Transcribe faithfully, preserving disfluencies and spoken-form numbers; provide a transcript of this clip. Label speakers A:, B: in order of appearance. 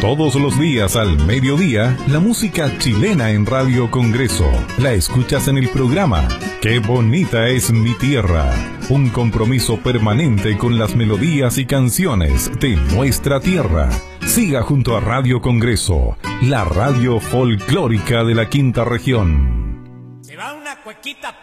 A: Todos los días al mediodía, la música chilena en Radio Congreso. La escuchas en el programa Qué bonita es mi tierra. Un compromiso permanente con las melodías y canciones de nuestra tierra. Siga junto a Radio Congreso, la radio folclórica de la quinta región.
B: Se va una cuequita.